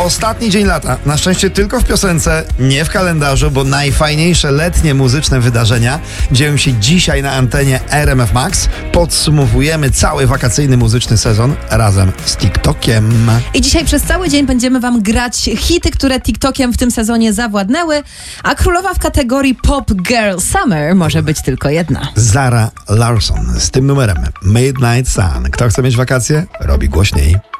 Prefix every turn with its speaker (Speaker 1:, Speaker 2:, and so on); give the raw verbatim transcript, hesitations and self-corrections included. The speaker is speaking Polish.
Speaker 1: Ostatni dzień lata. Na szczęście tylko w piosence, nie w kalendarzu, bo najfajniejsze letnie muzyczne wydarzenia dzieją się dzisiaj na antenie R M F Max. Podsumowujemy cały wakacyjny muzyczny sezon razem z TikTokiem.
Speaker 2: I dzisiaj przez cały dzień będziemy wam grać hity, które TikTokiem w tym sezonie zawładnęły, a królowa w kategorii Pop Girl Summer może być tylko jedna.
Speaker 1: Zara Larsson z tym numerem Midnight Sun. Kto chce mieć wakacje? Robi głośniej.